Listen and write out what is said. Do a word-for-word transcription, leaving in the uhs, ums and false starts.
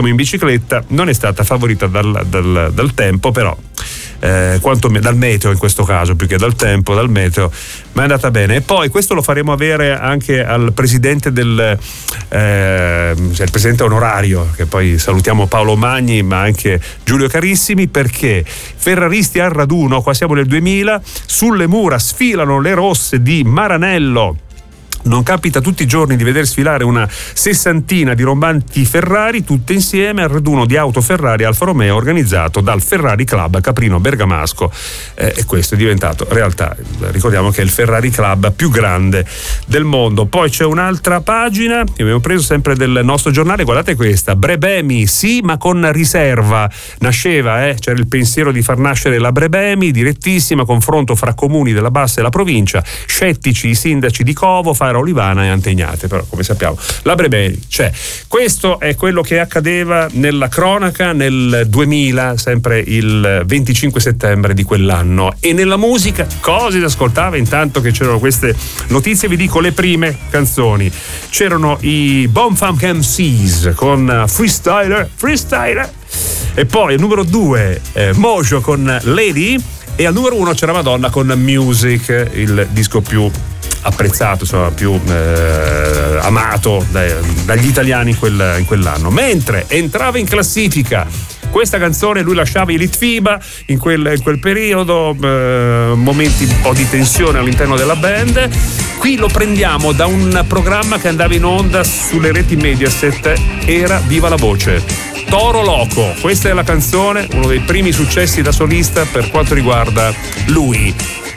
in bicicletta non è stata favorita dal, dal, dal tempo, però eh, quanto dal meteo in questo caso, più che dal tempo, dal meteo, ma è andata bene. E poi questo lo faremo avere anche al presidente del eh, cioè il presidente onorario, che poi salutiamo, Paolo Magni, ma anche Giulio Carissimi, perché ferraristi al raduno, qua siamo nel duemila, sulle mura sfilano le rosse di Maranello. Non capita tutti i giorni di vedere sfilare una sessantina di rombanti Ferrari tutte insieme al raduno di auto Ferrari Alfa Romeo organizzato dal Ferrari Club Caprino Bergamasco, eh, e questo è diventato realtà. Ricordiamo che è il Ferrari Club più grande del mondo. Poi c'è un'altra pagina che abbiamo preso sempre del nostro giornale, guardate questa: Brebemi sì ma con riserva. Nasceva, eh, c'era il pensiero di far nascere la Brebemi, direttissima, confronto fra comuni della Bassa e la provincia, scettici i sindaci di Covo, Olivana e Antegnate, però come sappiamo la Brebemi c'è. Questo è quello che accadeva nella cronaca nel duemila, sempre il venticinque settembre di quell'anno. E nella musica cose da ascoltare intanto che c'erano queste notizie. Vi dico le prime canzoni: c'erano i Bonfunk M Cs con Freestyler Freestyler, e poi al numero due eh, Mojo con Lady, e al numero uno c'era Madonna con Music, il disco più apprezzato, insomma più eh, amato dai, dagli italiani in, quel, in quell'anno. Mentre entrava in classifica questa canzone, lui lasciava i Litfiba in quel, in quel periodo, eh, momenti un po' di tensione all'interno della band. Qui lo prendiamo da un programma che andava in onda sulle reti Mediaset, era Viva la Voce. Toro Loco, questa è la canzone, uno dei primi successi da solista per quanto riguarda lui.